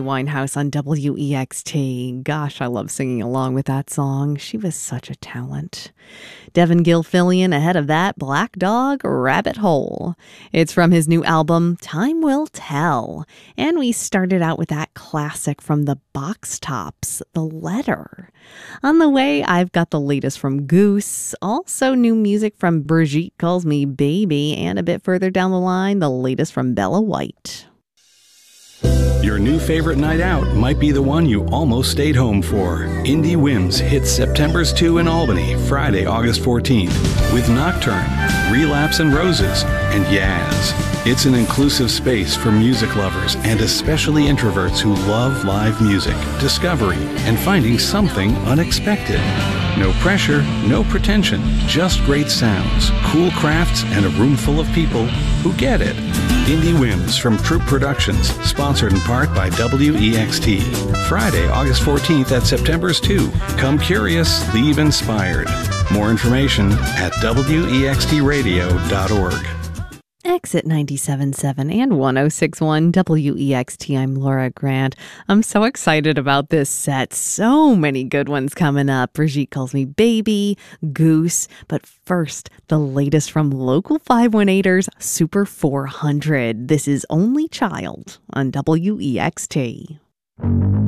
Winehouse on WEXT. Gosh, I love singing along with that song. She was such a talent. Devin Gilfillian ahead of that, Black Dog, Rabbit Hole. It's from his new album, Time Will Tell. And we started out with that classic from the Box Tops, The Letter. On the way, I've got the latest from Goose, also new music from Brigitte Calls Me Baby, and a bit further down the line, the latest from Bella White. Your new favorite night out might be the one you almost stayed home for. Indie Whims hits September's 2 in Albany, Friday, August 14th, with Nocturne, Relapse and Roses, and Yaz. It's an inclusive space for music lovers and especially introverts who love live music, discovery, and finding something unexpected. No pressure, no pretension, just great sounds, cool crafts, and a room full of people who get it. Indie Whims from Troop Productions, sponsored in part by WEXT. Friday, August 14th at September's 2. Come curious, leave inspired. More information at wextradio.org. Exit 97.7 and 106.1 WEXT. I'm Laura Grant. I'm so excited about this set. So many good ones coming up. Brigitte Calls Me Baby, Goose. But first, the latest from Local 518ers, Super 400. This is Only Child on WEXT.